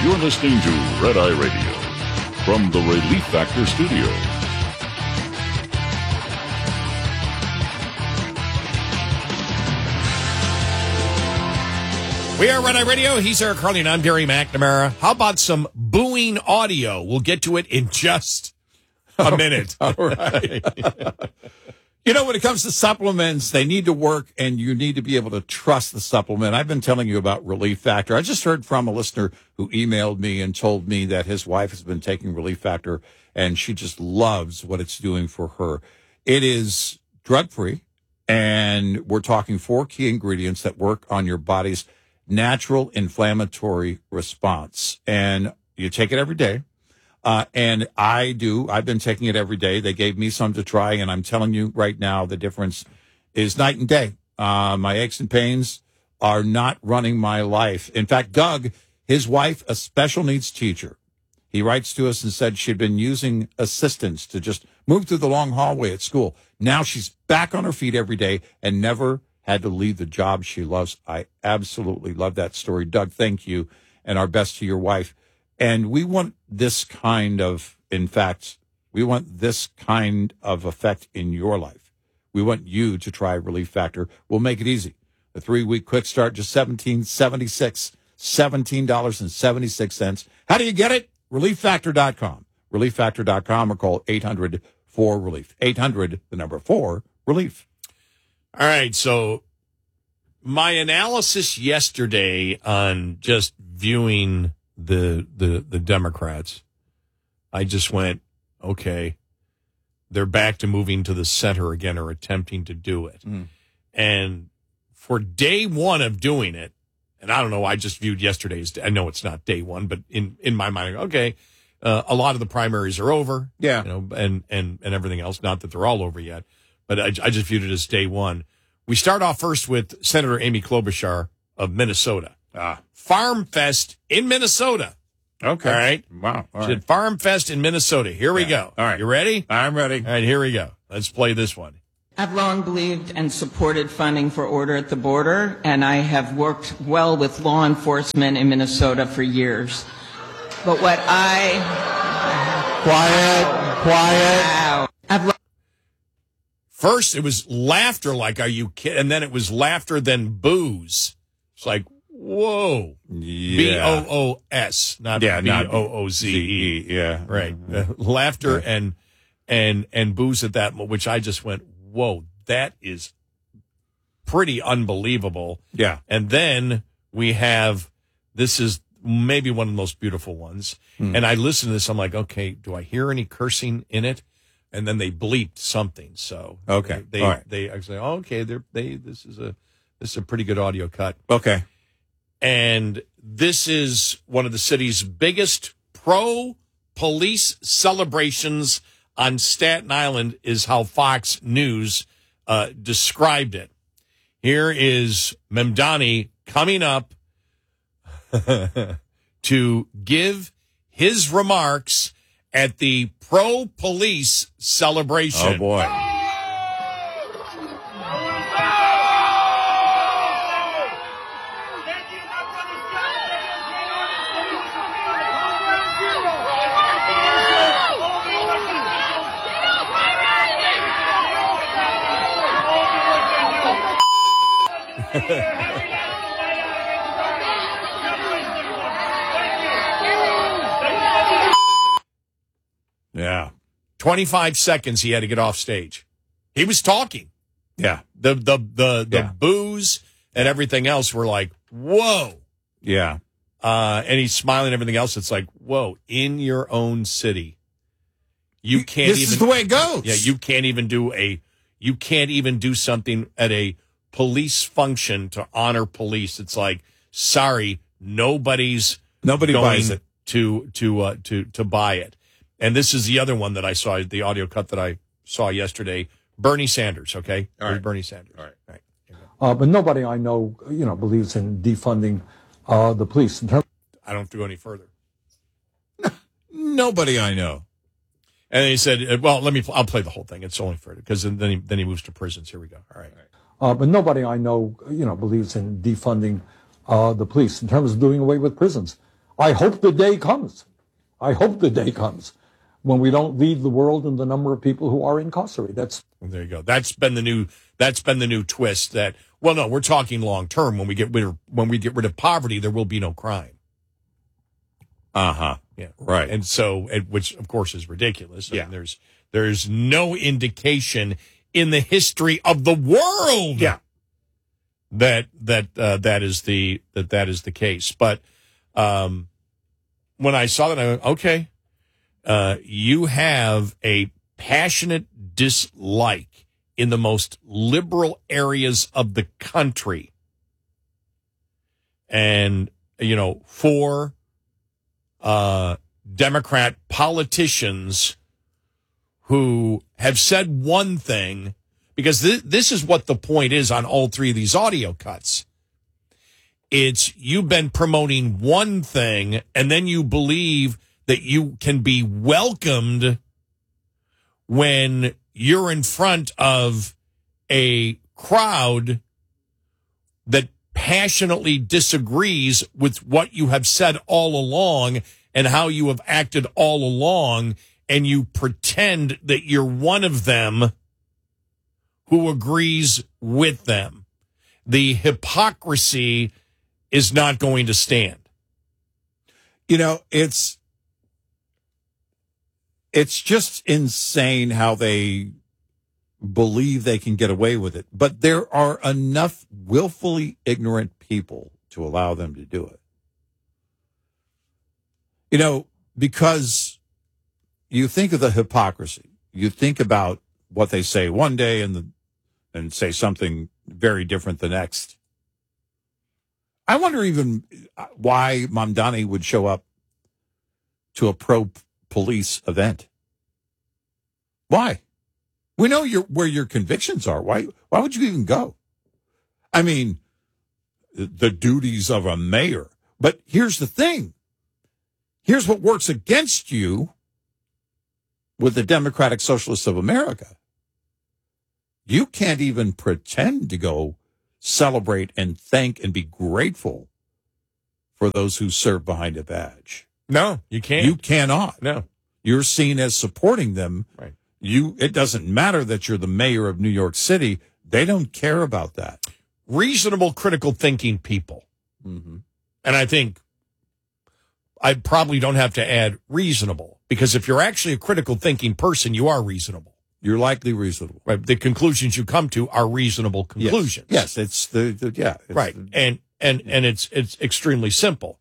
You're listening to Red Eye Radio from the Relief Factor Studios. We are Red Eye Radio. He's Eric Carly, and I'm Gary McNamara. How about some booing audio? We'll get to it in just a minute. All right. You know, when it comes to supplements, they need to work, and you need to be able to trust the supplement. I've been telling you about Relief Factor. I just heard from a listener who emailed me and told me that his wife has been taking Relief Factor, and she just loves what it's doing for her. It is drug-free, and we're talking 4 key ingredients that work on your body's natural inflammatory response. And you take it every day. And I do. I've been taking it every day. They gave me some to try, and I'm telling you right now, the difference is night and day. My aches and pains are not running my life. In fact, Doug, his wife, a special needs teacher, he writes to us and said she'd been using assistance to just move through the long hallway at school. Now she's back on her feet every day and never had to leave the job she loves. I absolutely love that story. Doug, thank you, and our best to your wife. And we want this kind of, in fact, we want this kind of effect in your life. We want you to try Relief Factor. We'll make it easy. The 3-week quick start, just $17.76. How do you get it? ReliefFactor.com. ReliefFactor.com, or call 800-4-RELIEF. 800, the number 4, RELIEF. All right, so my analysis yesterday on just viewing the Democrats, I just went, okay, they're back to moving to the center again, or attempting to do it. And for day one of doing it, and I don't know, I just viewed yesterday's, I know it's not day one, but in my mind, okay, a lot of the primaries are over, Yeah. you know, and everything else, not that they're all over yet. But I just viewed it as day one. We start off first with Senator Amy Klobuchar of Minnesota. Farm Fest in Minnesota. Okay. All right. Wow. All She right. did Farm Fest in Minnesota. Here we go. All right. You ready? I'm ready. All right, here we go. Let's play this one. I've long believed and supported funding for Order at the Border, and I have worked well with law enforcement in Minnesota for years. But what Quiet. First, it was laughter, like, are you kidding? And then it was laughter, then booze. It's like, whoa. Yeah. BOOS, not Yeah, not BOOZE. Yeah. Right. Laughter and booze at that moment, which I just went, whoa, that is pretty unbelievable. Yeah. And then we have, this is maybe one of the most beautiful ones. And I listened to this, I'm like, okay, do I hear any cursing in it? And then they bleeped something. So Okay. they All right. actually, okay, this is a pretty good audio cut. Okay. And this is one of the city's biggest pro-police celebrations on Staten Island, is how Fox News described it. Here is Mamdani coming up to give his remarks at the pro-police celebration. Oh, boy. Yeah. 25 seconds he had to get off stage. He was talking. Yeah. The booze and everything else were like, whoa. Yeah. And he's smiling and everything else. It's like, whoa, in your own city. You can't This is the way it goes. Yeah, you can't even do something at a police function to honor police. It's like, sorry, nobody buys it. to buy it. And this is the other one that I saw, the audio cut that I saw yesterday. Bernie Sanders, okay? All right. Bernie Sanders. All right. But nobody I know, believes in defunding the police. In terms I don't have to go any further. Nobody I know. And he said, well, I'll play the whole thing. It's only fair, because then he moves to prisons. Here we go. All right. but nobody I know, believes in defunding the police. In terms of doing away with prisons, I hope the day comes. I hope the day comes when we don't lead the world in the number of people who are incarcerated. There you go. That's been the new twist. That, well, no, we're talking long term. When we get rid of poverty, there will be no crime. Yeah, Right. And so, which of course is ridiculous. Yeah. I mean, there's no indication in the history of the world. Yeah. That is the case. But when I saw that, I went, okay, you have a passionate dislike in the most liberal areas of the country, and for Democrat politicians who have said one thing, because this is what the point is on all three of these audio cuts. It's you've been promoting one thing, and then you believe that you can be welcomed when you're in front of a crowd that passionately disagrees with what you have said all along and how you have acted all along, and you pretend that you're one of them who agrees with them. The hypocrisy is not going to stand. It's just insane how they believe they can get away with it. But there are enough willfully ignorant people to allow them to do it. Because you think of the hypocrisy. You think about what they say one day and say something very different the next. I wonder even why Mamdani would show up to a pro-police event. Why? We know where your convictions are. Why would you even go? I mean, the duties of a mayor. But here's the thing. Here's what works against you with the Democratic Socialists of America. You can't even pretend to go celebrate and thank and be grateful for those who serve behind a badge. No, you can't. You cannot. No. You're seen as supporting them. Right. It doesn't matter that you're the mayor of New York City. They don't care about that. Reasonable, critical thinking people. Mm-hmm. And I think I probably don't have to add reasonable, because if you're actually a critical thinking person, you are reasonable. You're likely reasonable. Right. The conclusions you come to are reasonable conclusions. Yes, it's right. And it's extremely simple.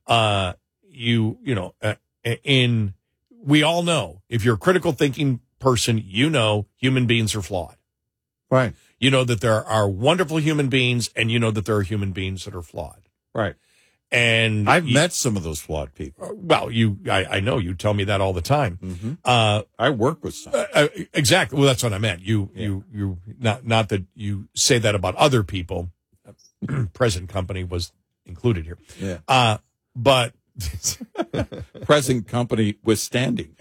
We all know, if you're a critical thinking person, human beings are flawed. Right. You know that there are wonderful human beings, and you know that there are human beings that are flawed. Right. And I've met some of those flawed people. Well, I know you tell me that all the time. Mm-hmm. I work with some. Exactly. Well, that's what I meant. You not that you say that about other people. Present company was included here. Yeah. But present company withstanding.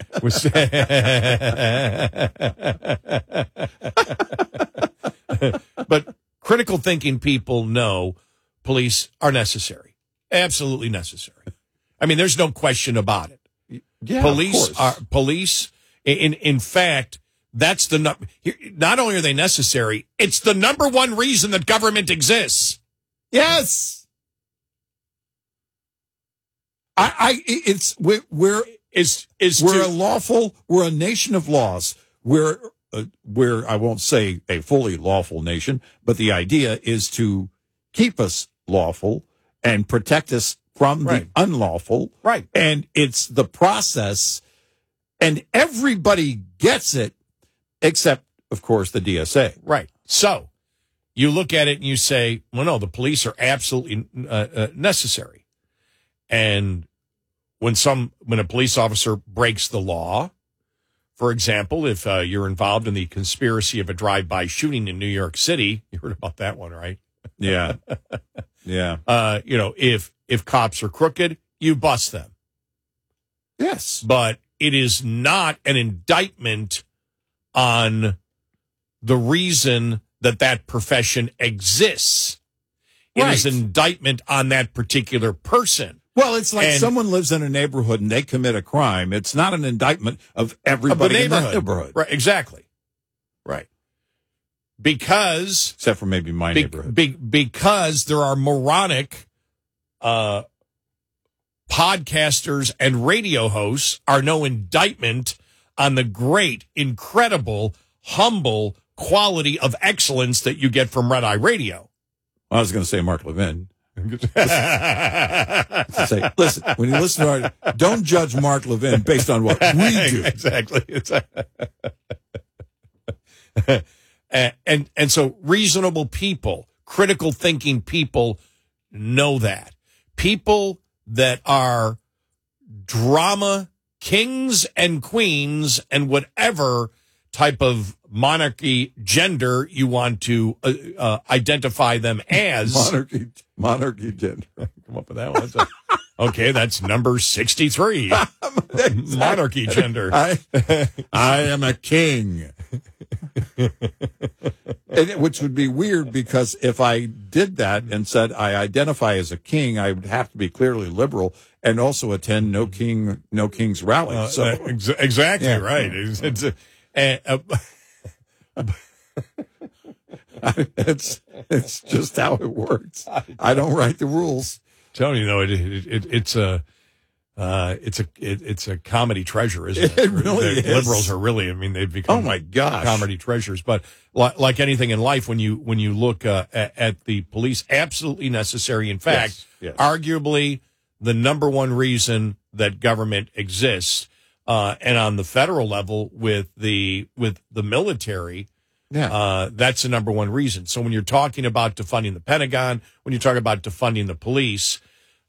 But critical thinking people know police are necessary. Absolutely necessary. I mean, there's no question about it. Yeah, Police. In fact, that's not only are they necessary, it's the number one reason that government exists. Yes. We're a nation of laws. We're I won't say a fully lawful nation, but the idea is to keep us lawful and protect us from the unlawful. Right. And it's the process, and everybody gets it except, of course, the DSA. Right. So you look at it and you say, well, no, the police are absolutely necessary. And when a police officer breaks the law, for example, if you're involved in the conspiracy of a drive-by shooting in New York City, you heard about that one, right? Yeah. Yeah. If cops are crooked, you bust them. Yes. But it is not an indictment on the reason that profession exists. It is an indictment on that particular person. Well, it's like And- someone lives in a neighborhood and they commit a crime. It's not an indictment of everybody in that neighborhood. Right, exactly. Right. Because Except for maybe my neighborhood. because there are moronic podcasters and radio hosts are no indictment on the great, incredible, humble quality of excellence that you get from Red Eye Radio. I was going to say Mark Levin. To say, listen, when you listen to our, don't judge Mark Levin based on what we do. Exactly. And so reasonable people, critical thinking people know that. People that are drama kings and queens and whatever type of monarchy gender you want to identify them as. Monarchy gender. Come up with that one. Okay, that's number 63. Monarchy gender. I am a king. Which would be weird because if I did that and said I identify as a king, I would have to be clearly liberal and also attend No King's rally. Exactly Yeah. right. It's just how it works. I don't write the rules. Telling you though, it's a comedy treasure, isn't it? It really The is. Liberals are really. I mean, they've become Oh my gosh. comedy treasures. But like anything in life, when you look at the police, absolutely necessary. In fact, Yes. arguably the number one reason that government exists, and on the federal level with the military. Yeah. That's the number one reason. So when you're talking about defunding the Pentagon, when you talk about defunding the police,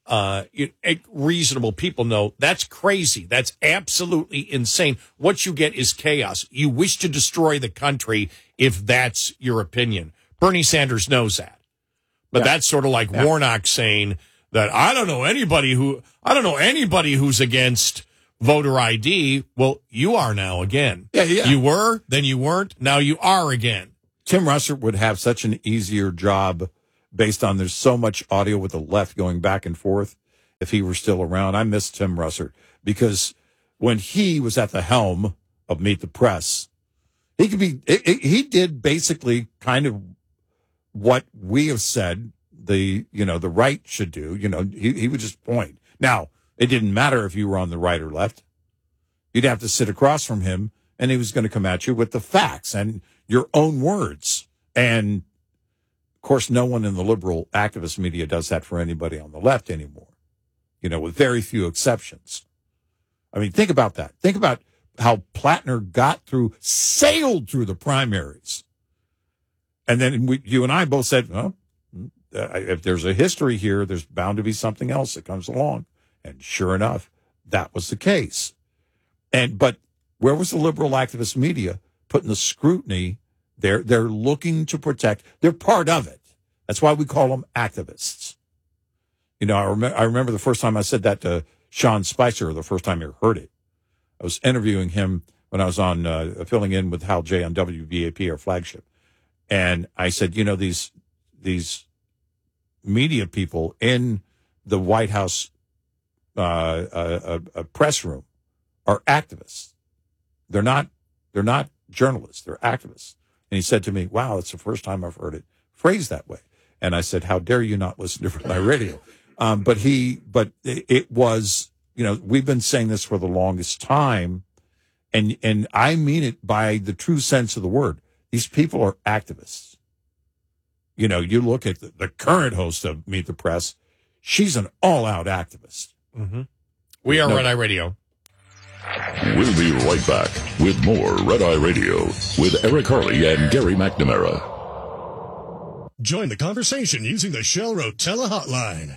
reasonable people know that's crazy. That's absolutely insane. What you get is chaos. You wish to destroy the country if that's your opinion. Bernie Sanders knows that. But that's sort of like Warnock saying that I don't know anybody who's against voter ID. Well, you are now again. Yeah. You were, then you weren't, now you are again. Tim Russert would have such an easier job based on there's so much audio with the left going back and forth if he were still around. I miss Tim Russert because when he was at the helm of Meet the Press, he did basically kind of what we have said the right should do. He would just point. Now, it didn't matter if you were on the right or left. You'd have to sit across from him, and he was going to come at you with the facts and your own words. And, of course, no one in the liberal activist media does that for anybody on the left anymore, with very few exceptions. I mean, think about that. Think about how Plattner sailed through the primaries. And then you and I both said, well, if there's a history here, there's bound to be something else that comes along. And sure enough, that was the case. But where was the liberal activist media putting the scrutiny? They're looking to protect. They're part of it. That's why we call them activists. I remember the first time I said that to Sean Spicer, the first time I heard it. I was interviewing him when I was on filling in with Hal J on WBAP, our flagship. And I said, these media people in the White House a press room are activists. They're not journalists. They're activists. And he said to me, wow, it's the first time I've heard it phrased that way. And I said, how dare you not listen to my radio? But it was, we've been saying this for the longest time. And I mean it by the true sense of the word. These people are activists. You look at the current host of Meet the Press. She's an all-out activist. Mm-hmm. We are Red Eye Radio. We'll be right back with more Red Eye Radio with Eric Harley and Gary McNamara. Join the conversation using the Shell Rotella hotline,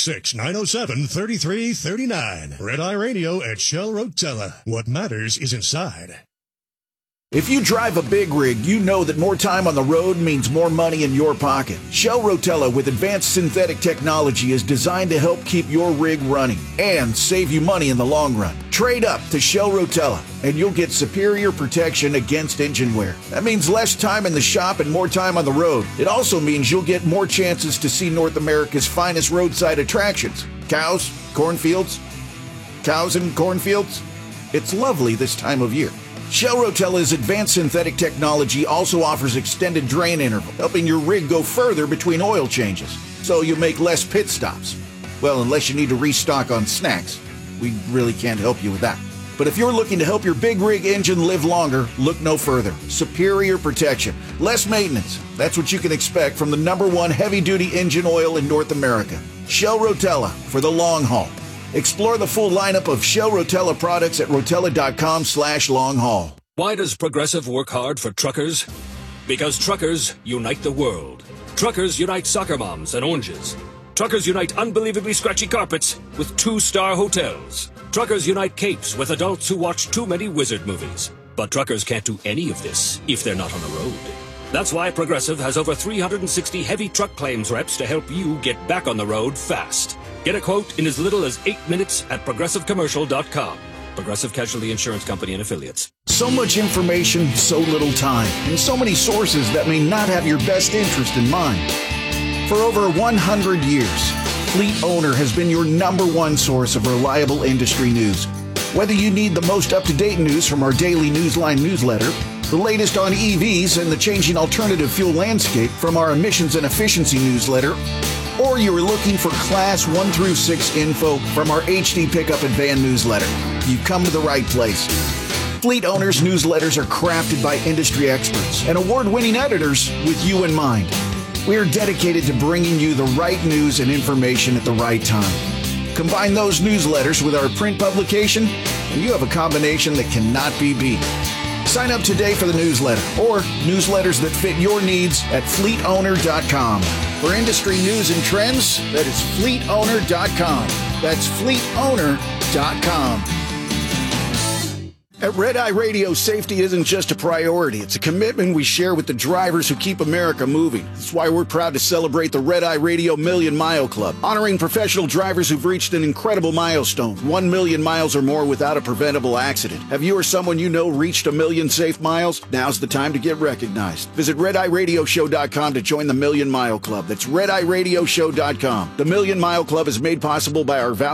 866-907-3339. Red Eye Radio at Shell Rotella. What matters is inside. If you drive a big rig, you know that more time on the road means more money in your pocket. Shell Rotella with advanced synthetic technology is designed to help keep your rig running and save you money in the long run. Trade up to Shell Rotella and you'll get superior protection against engine wear. That means less time in the shop and more time on the road. It also means you'll get more chances to see North America's finest roadside attractions. Cows, cornfields, cows and cornfields. It's lovely this time of year. Shell Rotella's advanced synthetic technology also offers extended drain interval, helping your rig go further between oil changes, so you make less pit stops. Well, unless you need to restock on snacks. We really can't help you with that. But if you're looking to help your big rig engine live longer, look no further. Superior protection, less maintenance. That's what you can expect from the #1 heavy-duty engine oil in North America. Shell Rotella, for the long haul. Explore the full lineup of Shell Rotella products at rotella.com/long-haul. Why does Progressive work hard for truckers? Because truckers unite the world. Truckers unite soccer moms and oranges. Truckers unite unbelievably scratchy carpets with 2-star hotels. Truckers unite capes with adults who watch too many wizard movies. But truckers can't do any of this if they're not on the road. That's why Progressive has over 360 heavy truck claims reps to help you get back on the road fast. Get a quote in as little as 8 minutes at progressivecommercial.com. Progressive Casualty Insurance Company and Affiliates. So much information, so little time, and so many sources that may not have your best interest in mind. For over 100 years, Fleet Owner has been your #1 source of reliable industry news. Whether you need the most up-to-date news from our daily Newsline newsletter, the latest on EVs and the changing alternative fuel landscape from our emissions and efficiency newsletter, or you are looking for Class 1 through 6 info from our HD Pickup and Van newsletter, you've come to the right place. Fleet Owners newsletters are crafted by industry experts and award-winning editors with you in mind. We are dedicated to bringing you the right news and information at the right time. Combine those newsletters with our print publication, and you have a combination that cannot be beat. Sign up today for the newsletter or newsletters that fit your needs at fleetowner.com. For industry news and trends, that is fleetowner.com. That's fleetowner.com. At Red Eye Radio, safety isn't just a priority. It's a commitment we share with the drivers who keep America moving. That's why we're proud to celebrate the Red Eye Radio Million Mile Club, honoring professional drivers who've reached an incredible milestone, 1 million miles or more without a preventable accident. Have you or someone you know reached 1 million safe miles? Now's the time to get recognized. Visit RedEyeRadioShow.com to join the Million Mile Club. That's RedEyeRadioShow.com. The Million Mile Club is made possible by our valued